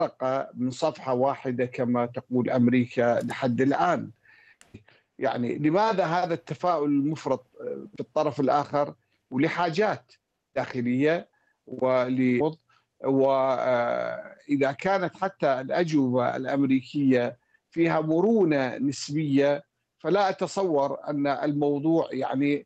من صفحة واحدة كما تقول أمريكا لحد الآن. يعني لماذا هذا التفاؤل المفرط في الطرف الآخر ولحاجات داخلية وإذا كانت حتى الأجوبة الأمريكية فيها مرونة نسبية، فلا أتصور أن الموضوع يعني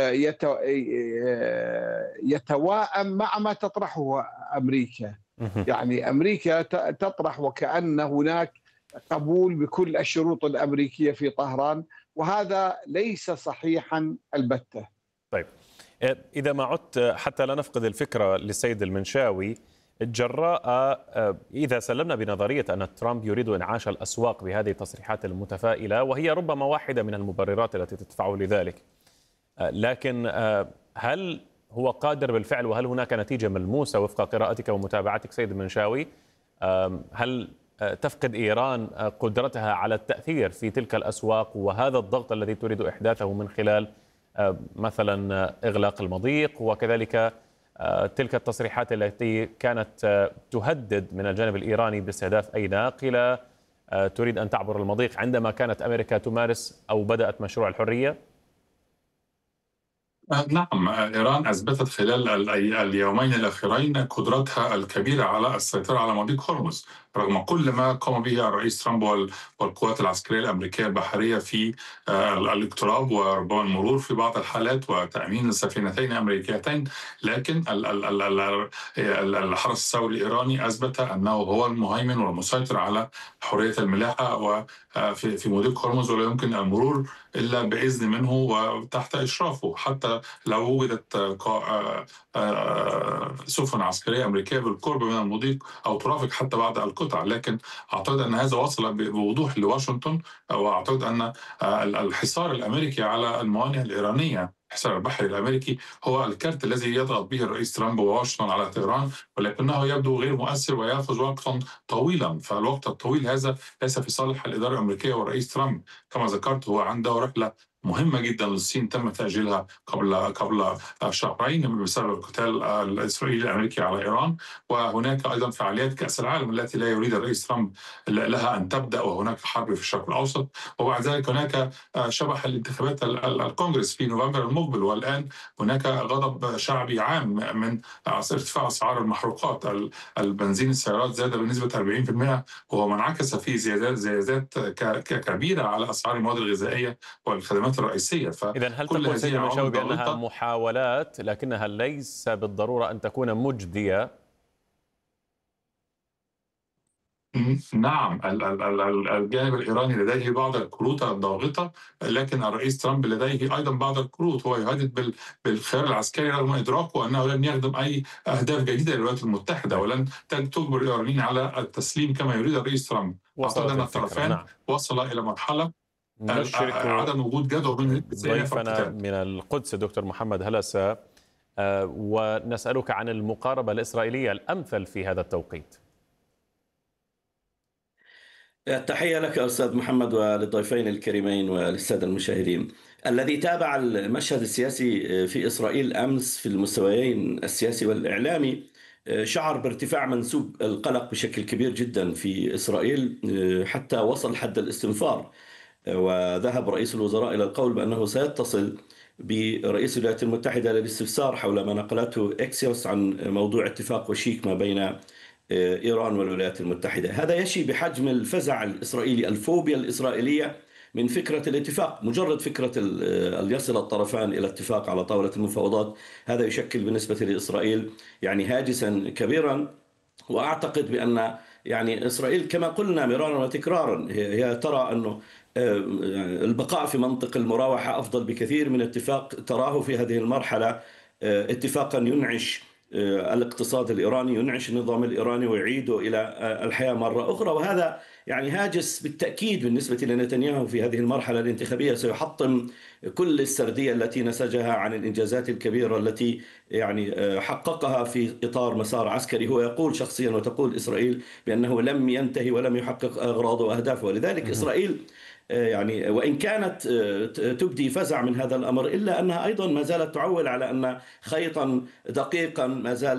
يتواءم مع ما تطرحه أمريكا. يعني أمريكا تطرح وكأن هناك قبول بكل الشروط الأمريكية في طهران، وهذا ليس صحيحا البتة. طيب، إذا ما عدت حتى لا نفقد الفكرة للسيد المنشاوي، جراء إذا سلمنا بنظرية أن ترامب يريد إنعاش الأسواق بهذه التصريحات المتفائلة، وهي ربما واحدة من المبررات التي تدفعه لذلك، لكن هل هو قادر بالفعل، وهل هناك نتيجة ملموسة وفق قراءتك ومتابعتك سيد المنشاوي؟ هل تفقد إيران قدرتها على التأثير في تلك الأسواق، وهذا الضغط الذي تريد إحداثه من خلال مثلا إغلاق المضيق، وكذلك تلك التصريحات التي كانت تهدد من الجانب الإيراني باستهداف أي ناقلة تريد أن تعبر المضيق عندما كانت أمريكا تمارس أو بدأت مشروع الحرية؟ نعم، إيران أثبتت خلال اليومين الأخيرين قدرتها الكبيرة على السيطرة على مضيق هرمز رغم كل ما قام به الرئيس ترامب والقوات العسكرية الأمريكية البحرية في الاقتراب وربما المرور في بعض الحالات وتأمين السفينتين الأمريكيتين. لكن الحرس الثوري الإيراني أثبت أنه هو المهيمن والمسيطر على حرية الملاحة وفي مضيق هرمز، ولا يمكن المرور إلا بإذن منه وتحت إشرافه. حتى لو وجدت سفن عسكرية أمريكية بالقرب من المضيق أو ترافق حتى بعض القطع، لكن أعتقد أن هذا وصل بوضوح لواشنطن. وأعتقد أن الحصار الأمريكي على الموانئ الإيرانية، الحصار البحري الأمريكي، هو الكارت الذي يضغط به الرئيس ترامب وواشنطن على طهران، ولكنه يبدو غير مؤثر ويأخذ وقتا طويلا. فالوقت الطويل هذا ليس في صالح الإدارة الأمريكية والرئيس ترامب. كما ذكرت، هو عنده رحلة مهمة جدا للصين تم تأجيلها قبل شهرين بسبب القتال الإسرائيلي الأمريكي على إيران، وهناك أيضا فعاليات كأس العالم التي لا يريد الرئيس ترامب لها أن تبدأ، وهناك حرب في الشرق الأوسط، وبعد ذلك هناك شبح الانتخابات الكونغرس في نوفمبر المقبل. والآن هناك غضب شعبي عام من ارتفاع أسعار المحروقات. البنزين السيارات زاد بنسبة 40%، وهو منعكس في زيادات كبيرة على أسعار المواد الغذائية والخدمات الرئيسية. إذن هل تقول سيد المنشاوي بأنها محاولات لكنها ليس بالضرورة أن تكون مجدية؟ نعم، الجانب الإيراني لديه بعض الكروت الضاغطة، لكن الرئيس ترامب لديه أيضا بعض الكروت. هو يهدد بالخيار العسكري رغم إدراكه أنه لن يخدم أي أهداف جديدة للولايات المتحدة، ولن تجبر الإيرانيين على التسليم كما يريد الرئيس ترامب. أعتقد أن الطرفين وصل إلى مرحلة عدم وجود جدوى من ضيفنا من القدس دكتور محمد هلسة، ونسألك عن المقاربة الإسرائيلية الأمثل في هذا التوقيت. التحية لك أستاذ محمد وللضيفين الكريمين وللسادة المشاهدين. الذي تابع المشهد السياسي في إسرائيل أمس في المستويين السياسي والإعلامي شعر بارتفاع منسوب القلق بشكل كبير جدا في إسرائيل حتى وصل حد الاستنفار، وذهب رئيس الوزراء إلى القول بأنه سيتصل برئيس الولايات المتحدة للاستفسار حول ما نقلته إكسيوس عن موضوع اتفاق وشيك ما بين إيران والولايات المتحدة. هذا يشي بحجم الفزع الإسرائيلي، الفوبيا الإسرائيلية من فكرة الاتفاق. مجرد فكرة أن يصل الطرفان إلى اتفاق على طاولة المفاوضات، هذا يشكل بالنسبة لإسرائيل يعني هاجسا كبيرا. وأعتقد بأن يعني إسرائيل كما قلنا مرارا وتكرارا هي ترى أنه البقاء في منطق المراوحة أفضل بكثير من اتفاق تراه في هذه المرحلة اتفاقا ينعش الاقتصاد الإيراني، ينعش النظام الإيراني ويعيده إلى الحياة مرة أخرى. وهذا يعني هاجس بالتأكيد بالنسبة لنتنياهو في هذه المرحلة الانتخابية، سيحطم كل السردية التي نسجها عن الإنجازات الكبيرة التي يعني حققها في إطار مسار عسكري. هو يقول شخصيا وتقول إسرائيل بأنه لم ينتهي ولم يحقق أغراضه وأهدافه. ولذلك إسرائيل يعني وإن كانت تبدي فزع من هذا الأمر، إلا أنها أيضا ما زالت تعول على أن خيطا دقيقا ما زال